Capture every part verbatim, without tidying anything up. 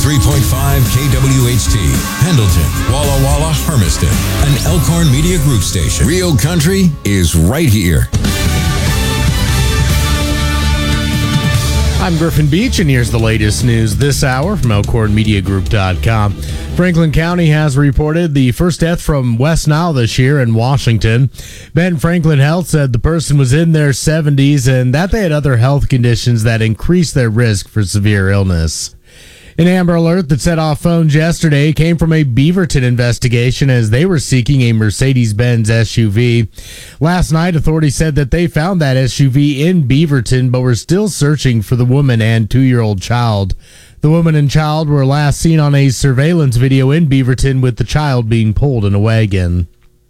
three point five K W H T, Pendleton, Walla Walla, Hermiston, an Elkhorn Media Group station. Real country is right here. I'm Griffin Beach, and here's the latest news this hour from Elkhorn Media Group dot com. Franklin County has reported the first death from West Nile this year in Washington. Ben Franklin Health said the person was in their seventies and that they had other health conditions that increased their risk for severe illness. An Amber Alert that set off phones yesterday came from a Beaverton investigation as they were seeking a Mercedes-Benz S U V. Last night, authorities said that they found that S U V in Beaverton, but were still searching for the woman and two-year-old child. The woman and child were last seen on a surveillance video in Beaverton with the child being pulled in a wagon.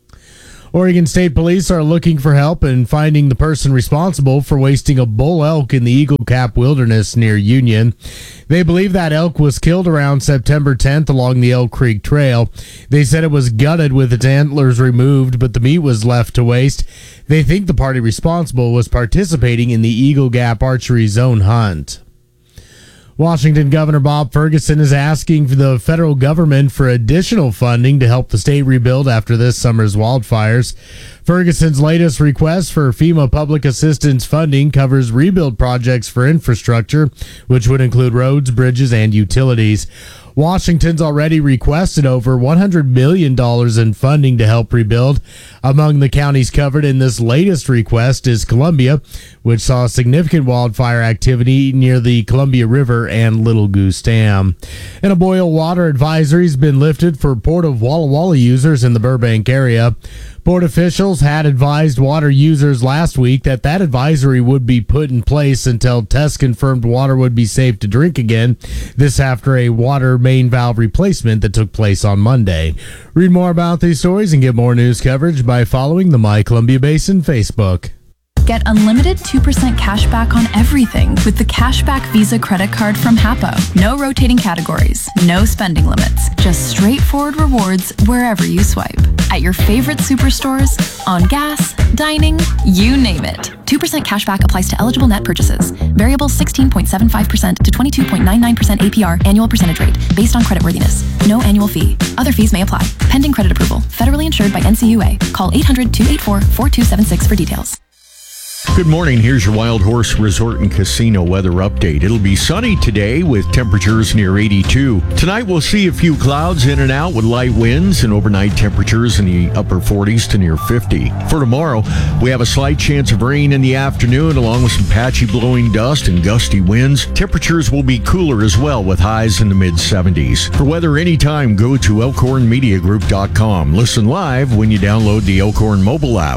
Oregon State Police are looking for help in finding the person responsible for wasting a bull elk in the Eagle Cap Wilderness near Union. They believe that elk was killed around September tenth along the Elk Creek Trail. They said it was gutted with its antlers removed, but the meat was left to waste. They think the party responsible was participating in the Eagle Gap Archery Zone hunt. Washington Governor Bob Ferguson is asking for the federal government for additional funding to help the state rebuild after this summer's wildfires. Ferguson's latest request for FEMA public assistance funding covers rebuild projects for infrastructure, which would include roads, bridges, and utilities. Washington's already requested over one hundred million dollars in funding to help rebuild. Among the counties covered in this latest request is Columbia, which saw significant wildfire activity near the Columbia River and Little Goose Dam. And a boil water advisory has been lifted for Port of Walla Walla users in the Burbank area. Port officials had advised water users last week that that advisory would be put in place until tests confirmed water would be safe to drink again. This after a water main valve replacement that took place on Monday. Read more about these stories and get more news coverage by following the My Columbia Basin Facebook. Get unlimited two percent cash back on everything with the Cashback Visa credit card from Hapo. No rotating categories, no spending limits, just straightforward rewards wherever you swipe. At your favorite superstores, on gas, dining, you name it. two percent cash back applies to eligible net purchases. Variable sixteen point seven five percent to twenty-two point nine nine percent A P R annual percentage rate based on creditworthiness. No annual fee. Other fees may apply. Pending credit approval. Federally insured by N C U A. Call eight hundred, two eight four, four two seven six for details. Good morning. Here's your Wild Horse Resort and Casino weather update. It'll be sunny today with temperatures near eighty-two. Tonight we'll see a few clouds in and out with light winds and overnight temperatures in the upper forties to near fifty. For tomorrow, we have a slight chance of rain in the afternoon along with some patchy blowing dust and gusty winds. Temperatures will be cooler as well with highs in the mid seventies. For weather anytime, go to Elkhorn Media Group dot com. Listen live when you download the Elkhorn mobile app.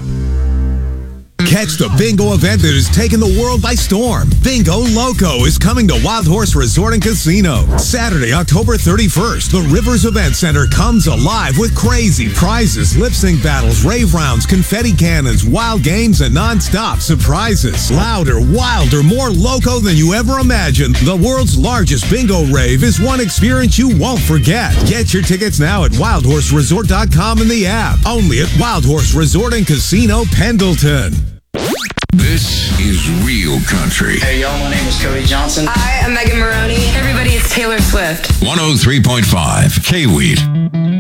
Catch the bingo event that is taking the world by storm. Bingo Loco is coming to Wild Horse Resort and Casino. Saturday, October thirty-first, the Rivers Event Center comes alive with crazy prizes, lip sync battles, rave rounds, confetti cannons, wild games, and non-stop surprises. Louder, wilder, more loco than you ever imagined. The world's largest bingo rave is one experience you won't forget. Get your tickets now at Wild Horse Resort dot com in the app. Only at Wild Horse Resort and Casino, Pendleton. This is Real Country. Hey, y'all, my name is Cody Johnson. Hi, I'm Megan Maroney. Everybody, it's Taylor Swift. one oh three point five K-Weed.